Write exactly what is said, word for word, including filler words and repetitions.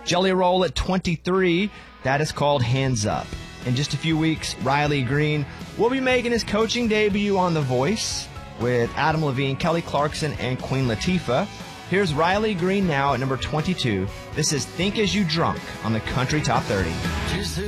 Jelly Roll at twenty-three. That is called Hands Up. In just a few weeks, Riley Green will be making his coaching debut on The Voice with Adam Levine, Kelly Clarkson, and Queen Latifah. Here's Riley Green now at number twenty-two. This is Think As You Drunk on the Country Top thirty.